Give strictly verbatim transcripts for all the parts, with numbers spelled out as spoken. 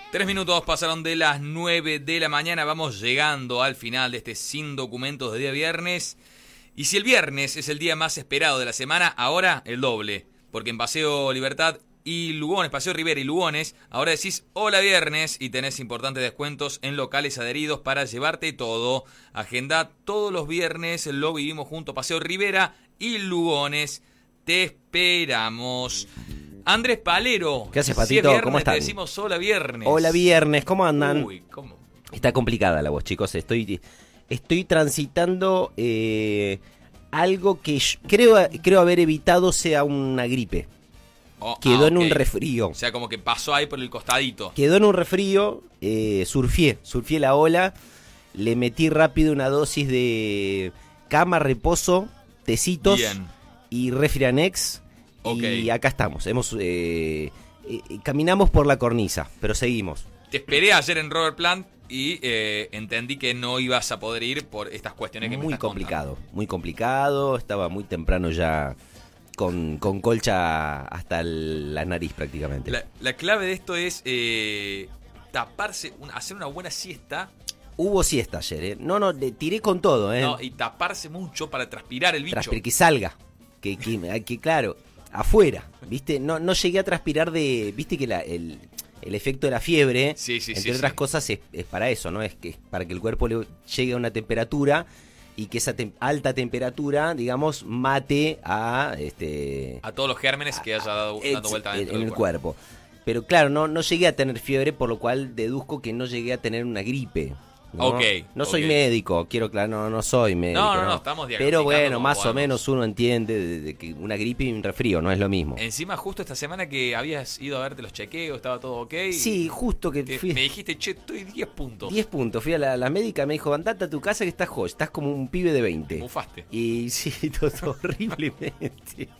Tres minutos pasaron de las nueve de la mañana, vamos llegando al final de este Sin Documentos de día viernes. Y si el viernes es el día más esperado de la semana, ahora el doble. Porque en Paseo Libertad y Lugones, Paseo Rivera y Lugones, ahora decís hola viernes y tenés importantes descuentos en locales adheridos para llevarte todo. Agenda todos los viernes, lo vivimos junto a Paseo Rivera y Lugones. Te esperamos. Andrés Palero. ¿Qué haces, Si es Patito? viernes, ¿Cómo están? Te decimos hola viernes. Hola viernes, ¿cómo andan? Uy, ¿cómo? Está complicada la voz, chicos. Estoy, estoy transitando eh, algo que yo creo, creo haber evitado sea una gripe. Oh, Quedó ah, en ok. un resfrío. O sea, como que pasó ahí por el costadito. Quedó en un resfrío, eh, surfié, surfié la ola, le metí rápido una dosis de cama, reposo, tecitos Bien. y Refrianex. Ok. Y acá estamos, hemos eh, eh, caminamos por la cornisa, pero seguimos. Te esperé ayer en Robert Plant y eh, entendí que no ibas a poder ir por estas cuestiones que me Muy estás complicado, muy complicado, estaba muy temprano ya con, con colcha hasta el- la nariz prácticamente. contando. La, la clave de esto es eh, taparse, un- hacer una buena siesta, Hubo siesta ayer, ¿eh? No, no, le tiré con todo, ¿eh? ¿no? Y taparse mucho para transpirar el bicho. Transpir- que salga, que, que, que claro, afuera, ¿viste? No, no llegué a transpirar de, ¿viste que la, el, el efecto de la fiebre, Sí, sí, entre sí, otras sí. cosas, es, es para eso, ¿no? Es que es para que el cuerpo le llegue a una temperatura y que esa tem- alta temperatura, digamos, mate a este A todos los gérmenes que haya dado, dando ex- vuelta en, dentro en del el cuerpo. Pero claro, no, no llegué a tener fiebre, por lo cual deduzco que no llegué a tener una gripe. ¿no? Ok, No soy ok. médico, quiero claro, no, no soy médico. No, no, no, estamos Pero diagnosticando bueno, como más o podemos. menos uno entiende de, de que una gripe y un resfrío no es lo mismo. Encima, justo esta semana que habías ido a verte los chequeos, estaba todo ok. Sí, justo que Que fui. me dijiste, che, estoy diez puntos. diez puntos, fui a la, la médica, me dijo, andate a tu casa que estás joven, estás como un pibe de veinte. Bufaste. Y sí, todo horriblemente.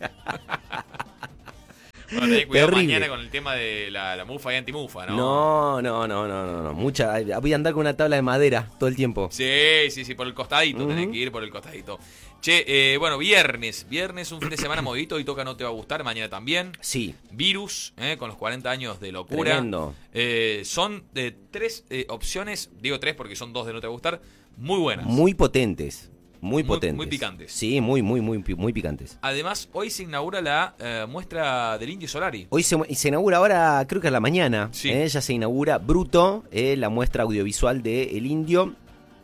Bueno, tenés cuidado Terrible. mañana con el tema de la, la mufa y antimufa, ¿no? No, no, no, no, no, no. Mucha, voy a andar con una tabla de madera todo el tiempo. Sí, sí, sí, por el costadito, tenés Ujú. que ir por el costadito. Che, eh, bueno, viernes, viernes, un fin de semana movidito, y toca No Te Va a Gustar, mañana también. Sí, Virus, eh, con los cuarenta años de locura. tremendo. Eh, son de tres eh, opciones, digo tres porque son dos de No Te Va a Gustar, muy buenas. Muy potentes, muy Muy- potentes. muy picantes. Sí, muy, muy, muy, pi- muy picantes. Además, hoy se inaugura la eh, muestra del Indio Solari. Hoy se, se inaugura ahora, creo que a la mañana, Sí. ¿eh? Ya se inaugura Bruto, ¿eh? La muestra audiovisual de El Indio,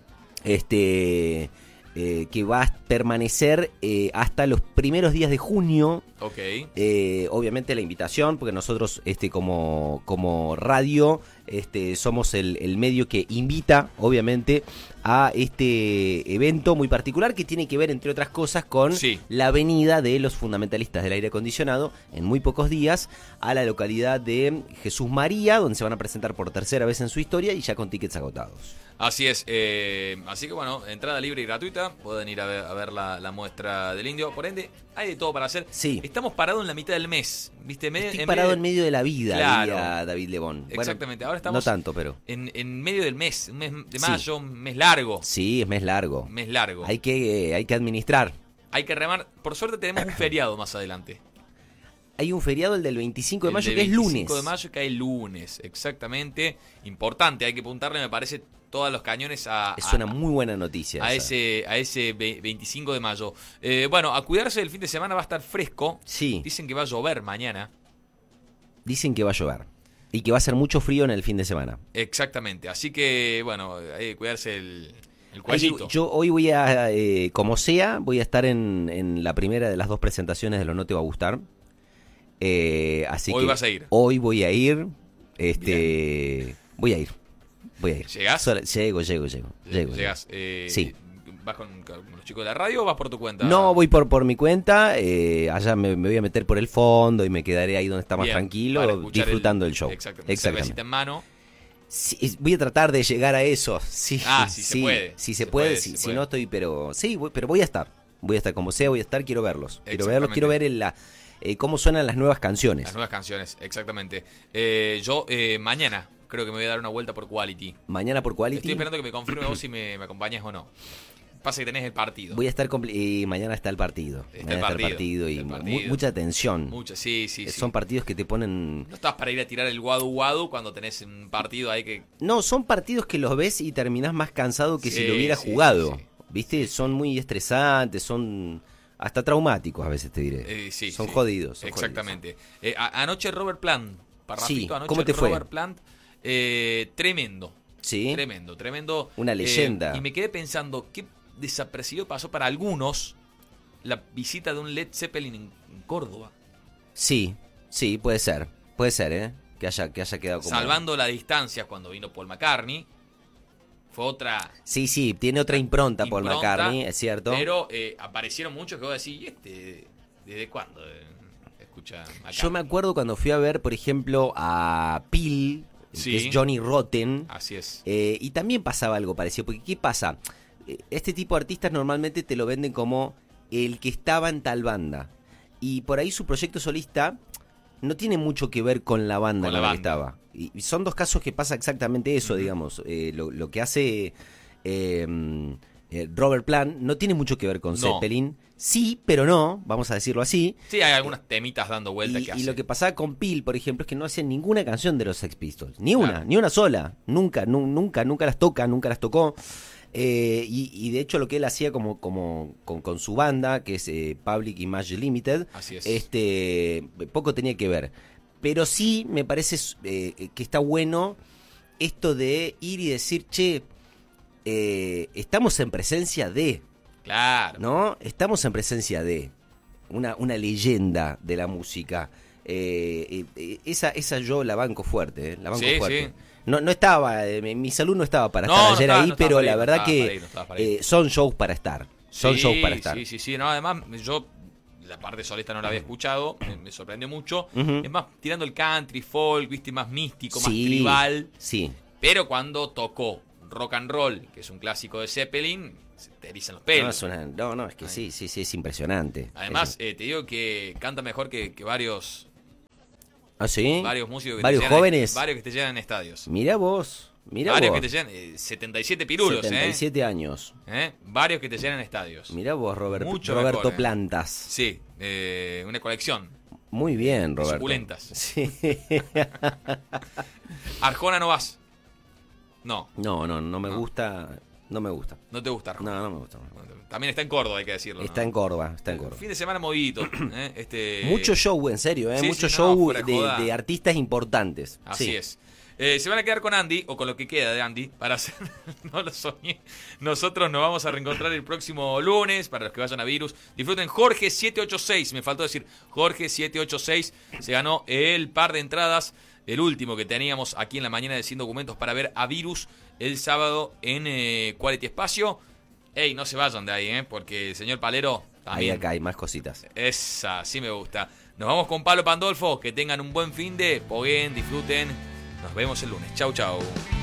este, eh, que va a permanecer eh, hasta los primeros días de junio. Ok. Eh, obviamente la invitación, porque nosotros este como, como radio este, somos el, el medio que invita, obviamente, a este evento muy particular que tiene que ver, entre otras cosas, con Sí. la venida de los fundamentalistas del aire acondicionado en muy pocos días a la localidad de Jesús María, donde se van a presentar por tercera vez en su historia y ya con tickets agotados. Así es, eh, así que bueno, entrada libre y gratuita, pueden ir a ver, a ver la, la muestra del Indio, por ende, hay de todo para hacer. Sí. Estamos parados en la mitad del mes, ¿viste? Me- Estoy en parado medio- en medio de la vida, Claro. diría David Lebón. Bueno, Exactamente, ahora estamos no tanto, pero en, en medio del mes, un mes de Sí. mayo, un mes largo, sí, es mes largo. un mes largo. Hay que, hay que administrar. Hay que remar, por suerte tenemos un feriado más adelante. Hay un feriado, el del veinticinco de El mayo, de que es lunes. veinticinco de mayo cae lunes, exactamente. Importante, hay que apuntarle, me parece, todos los cañones a, Es a- una muy buena noticia. a, esa. ese, a ese ve- veinticinco de mayo. Eh, bueno, a cuidarse del fin de semana, va a estar fresco. Sí, Dicen que va a llover mañana. dicen que va a llover. Y que va a ser mucho frío en el fin de semana. Exactamente, así que, bueno, hay que cuidarse el, el Ahí, cuellito. yo hoy voy a, eh, como sea, voy a estar en, en la primera de las dos presentaciones de Lo No Te Va a Gustar. Eh, así Hoy que vas a ir. Hoy voy a ir. Este, voy a ir. Voy a ir. ¿Llegás? Sola- llego, llego, llego. llego Llegás. eh, Sí. ¿Vas con, con los chicos de la radio o vas por tu cuenta? No, voy por, por mi cuenta, eh, allá me, me voy a meter por el fondo y me quedaré ahí donde está más Bien, tranquilo, para escuchar disfrutando el, show. Exactamente. Exactamente. Cervecita en mano. Sí, es- voy a tratar de llegar a eso. Sí, Ah, si se sí, puede. Si se, Se puede, puede, si, se si puede. no estoy, pero sí, voy- pero voy a estar. Voy a estar como sea, voy a estar, quiero verlos. Quiero verlos, Exactamente. quiero ver en la, eh, cómo suenan las nuevas canciones. Las nuevas canciones, exactamente. Eh, yo eh, mañana creo que me voy a dar una vuelta por Quality. Mañana por Quality. Estoy esperando que me confirme vos si me, me acompañas o no. Pasa que tenés el partido. Voy a estar compl- y mañana está el partido. Está mañana el está partido, el partido y está el mu- partido. mucha tensión. Mucho, sí, sí, Eh, sí. Son partidos que te ponen... No estás para ir a tirar el guadu guadu cuando tenés un partido ahí que... No, son partidos que los ves y terminás más cansado que Sí, si lo hubieras sí, jugado. sí, sí. ¿Viste? Son muy estresantes, son hasta traumáticos a veces, te diré. Eh, sí, son sí. jodidos. Son Exactamente. Eh, a- anoche Robert Plant, Parrafito, Sí, anoche ¿cómo te fue? Robert Plant, eh, tremendo. Sí. Tremendo, tremendo. Una Eh, leyenda. y me quedé pensando, ¿qué desapercibido pasó para algunos la visita de un Led Zeppelin en, en Córdoba? Sí, sí, puede ser. Puede ser, ¿eh? Que haya, que haya quedado como... Salvando la distancia cuando vino Paul McCartney. Fue otra... Sí, sí, tiene otra impronta, Paul impronta, McCartney, es cierto. Pero eh, aparecieron muchos que vos decís, ¿y este desde cuándo eh, escucha McCartney? Yo me acuerdo cuando fui a ver, por ejemplo, a Peel, Sí. que es Johnny Rotten. Así es. Eh, y también pasaba algo parecido, porque ¿qué pasa? Eh, Este tipo de artistas normalmente te lo venden como el que estaba en tal banda. Y por ahí su proyecto solista no tiene mucho que ver con la banda Con en la la que banda. estaba. Y, y son dos casos que pasa exactamente eso, Ujú. digamos. Eh, lo, lo que hace eh, eh, Robert Plant no tiene mucho que ver con No. Zeppelin. Sí, pero no, vamos a decirlo así. Sí, hay algunas temitas dando vuelta Y, que y hacen. lo que pasaba con Peel, por ejemplo, es que no hacían ninguna canción de los Sex Pistols. Ni una, Claro. ni una sola. Nunca, nu- nunca, nunca las toca, nunca las tocó. Eh, y, y de hecho lo que él hacía como, como con, con su banda, que es eh, Public Image Limited, Así es. este poco tenía que ver. Pero sí me parece eh, que está bueno esto de ir y decir, che, eh, estamos en presencia de... Claro. ¿No? Estamos en presencia de una, una leyenda de la música. Eh, eh, esa, esa yo la banco fuerte, eh, la banco Sí, fuerte. sí. No, no estaba, eh, mi mi salud no estaba para No, estar no ayer estaba- ahí, no estaba pero para ir, la no verdad estaba para que ir, no estaba para ir. eh, son shows para estar. Son Sí, shows para estar. Sí, sí, sí. No, además, yo la parte solista no la había escuchado, me, me sorprendió mucho. Ujú. Es más, tirando el country, folk, viste, más místico, más Sí, tribal. sí. Pero cuando tocó rock and roll, que es un clásico de Zeppelin, se te erizan los No, pelos. es una- no, no, es que Ay. sí, sí, sí, es impresionante. Además, Es- eh, te digo que canta mejor que, que varios, ¿Ah, sí? varios músicos que ¿Varios te llenan- jóvenes? varios que te llenan en estadios. Mirá vos, mirá varios vos. que te llenan, eh, setenta y siete pirulos, setenta y siete años. ¿eh? ¿Eh? Varios que te llenan estadios. Mirá vos, Robert- Mucho Roberto mejor, ¿eh? Plantas. Sí, eh, una colección. Muy bien, Roberto. Suculentas. Sí. Arjona no vas. No, No, no, no me No. gusta. No me gusta. no te gusta Arjona. No, no me gusta. También está en Córdoba, hay que decirlo. Está ¿no? en Córdoba, está en Córdoba. Fin de semana movidito. ¿eh? Este... Mucho show, en serio, ¿eh? sí, Mucho sí, no, show fuera de de, joda. de artistas importantes. Así Sí. es. Eh, se van a quedar con Andy, o con lo que queda de Andy, para hacer... no lo soñé. Nosotros nos vamos a reencontrar el próximo lunes, para los que vayan a Virus. Disfruten Jorge siete ocho seis, me faltó decir, Jorge siete ocho seis se ganó el par de entradas, el último que teníamos aquí en la mañana de Sin Documentos para ver a Virus el sábado en eh, Quality Espacio. Ey, no se vayan de ahí, ¿eh? Porque el señor Palero Ahí también... acá hay más cositas. Esa, sí me gusta. Nos vamos con Pablo Pandolfo. Que tengan un buen fin de. Poguen, disfruten. Nos vemos el lunes. Chau, chau.